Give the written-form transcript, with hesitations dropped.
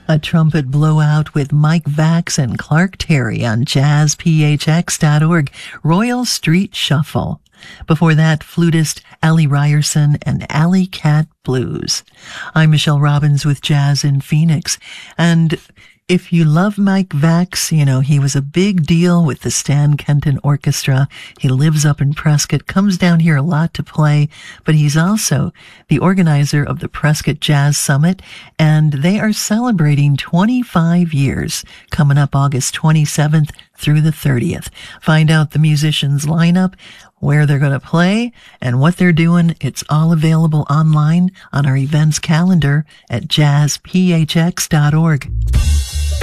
A trumpet blowout with Mike Vax and Clark Terry on jazzphx.org. Royal Street Shuffle. Before that, flutist Allie Ryerson and Alley Cat Blues. I'm Michelle Robbins with Jazz in Phoenix. And if you love Mike Vax, you know, he was a big deal with the Stan Kenton Orchestra. He lives up in Prescott, comes down here a lot to play, but he's also the organizer of the Prescott Jazz Summit, and they are celebrating 25 years coming up August 27th through the 30th. Find out the musicians' lineup, where they're going to play, and what they're doing. It's all available online on our events calendar at jazzphx.org.